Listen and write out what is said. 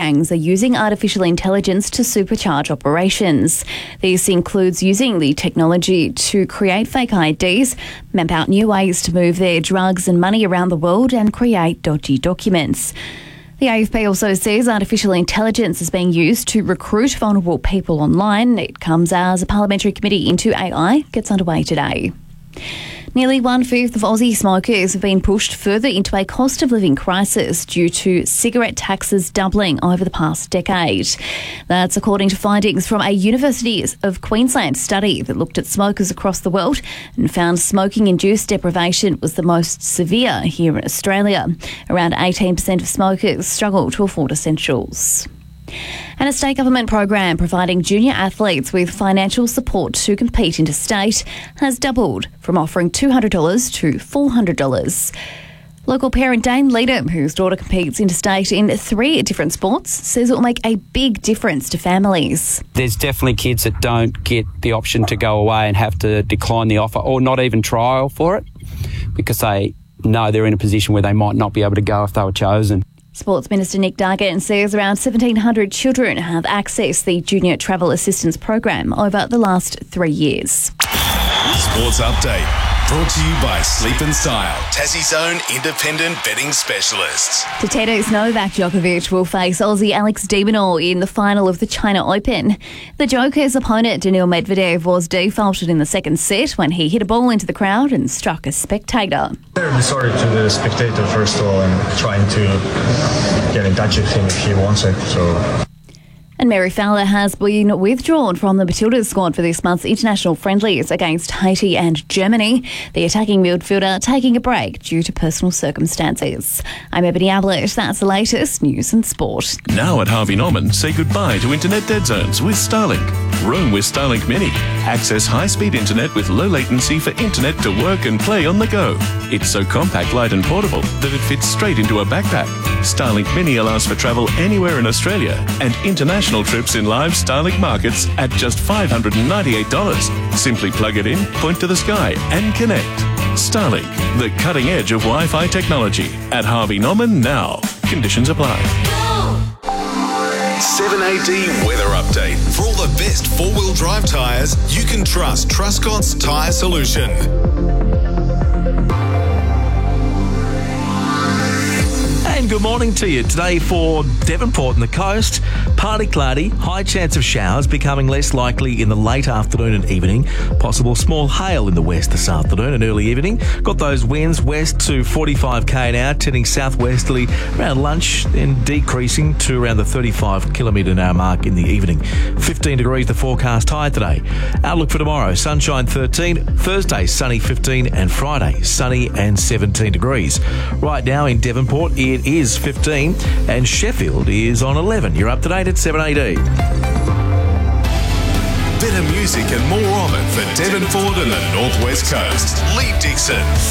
orangs are using artificial intelligence to supercharge operations. This includes using the technology to create fake IDs, map out new ways to move their drugs and money around the world, and create dodgy documents. The AFP also says artificial intelligence is being used to recruit vulnerable people online. It comes as a parliamentary committee into AI gets underway today. Nearly 1/5 of Aussie smokers have been pushed further into a cost of living crisis due to cigarette taxes doubling over the past decade. That's according to findings from a University of Queensland study that looked at smokers across the world and found smoking-induced deprivation was the most severe here in Australia. Around 18% of smokers struggle to afford essentials. And a state government program providing junior athletes with financial support to compete interstate has doubled from offering $200 to $400. Local parent Dane Leadham, whose daughter competes interstate in 3 different sports, says it will make a big difference to families. There's definitely kids that don't get the option to go away and have to decline the offer or not even trial for it because they know they're in a position where they might not be able to go if they were chosen. Sports Minister Nick Duggan says around 1,700 children have accessed the Junior Travel Assistance Program over the last 3 years. Sports Update, brought to you by Sleep and Style, Tassie's own independent betting specialists. To tennis, Novak Djokovic will face Aussie Alex de Minaur in the final of the China Open. The Joker's opponent, Daniil Medvedev, was defaulted in the second set when he hit a ball into the crowd and struck a spectator. Terribly sorry to the spectator, first of all, and trying to get in touch with him if he wants it. And Mary Fowler has been withdrawn from the Matildas squad for this month's international friendlies against Haiti and Germany. The attacking midfielder taking a break due to personal circumstances. I'm Ebony Ablett. That's the latest news and sport. Now at Harvey Norman, say goodbye to internet dead zones with Starlink. Roam with Starlink Mini. Access high-speed internet with low latency for internet to work and play on the go. It's so compact, light and portable that it fits straight into a backpack. Starlink Mini allows for travel anywhere in Australia and international trips in live Starlink markets at just $598. Simply plug it in, point to the sky and connect. Starlink, the cutting edge of Wi-Fi technology. At Harvey Norman now. Conditions apply. 7AD Weather Update. For all the best four-wheel drive tyres, you can trust Truscott's Tyre Solution. And good morning to you. Today for Devonport and the coast, partly cloudy, high chance of showers becoming less likely in the late afternoon and evening. Possible small hail in the west this afternoon and early evening. Got those winds west to 45k an hour, tending southwesterly around lunch, then decreasing to around the 35 kilometre an hour mark in the evening. 15 degrees the forecast high today. Outlook for tomorrow, sunshine 13, Thursday sunny 15 and Friday sunny and 17 degrees. Right now in Devonport it is 15 and Sheffield is on 11. You're up to date at 7AD. Better music and more of it for Devonport and the Northwest Coast. Lee Dixon.